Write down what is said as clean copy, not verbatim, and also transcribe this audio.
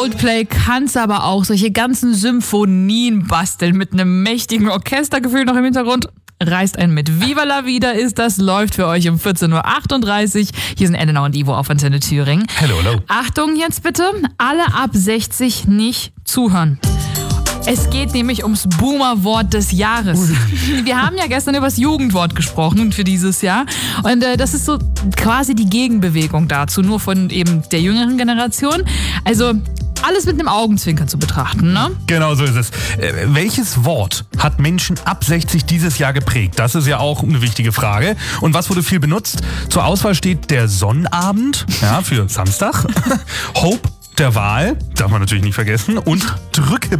Coldplay kann's aber auch solche ganzen Symphonien basteln mit einem mächtigen Orchestergefühl noch im Hintergrund. Reißt einen mit. Viva la Vida ist das, läuft für euch um 14.38 Uhr. Hier sind Elena und Ivo auf Antenne Thüringen. Hello. Achtung jetzt bitte, alle ab 60 nicht zuhören. Es geht nämlich ums Boomer-Wort des Jahres. Wir haben ja gestern über das Jugendwort gesprochen für dieses Jahr. Und das ist so quasi die Gegenbewegung dazu, nur von eben der jüngeren Generation. Also alles mit einem Augenzwinkern zu betrachten, ne? Genau so ist es. Welches Wort hat Menschen ab 60 dieses Jahr geprägt? Das ist ja auch eine wichtige Frage. Und was wurde viel benutzt? Zur Auswahl steht der Sonnabend, ja, für Samstag, Hope der Wahl, darf man natürlich nicht vergessen, und Drücke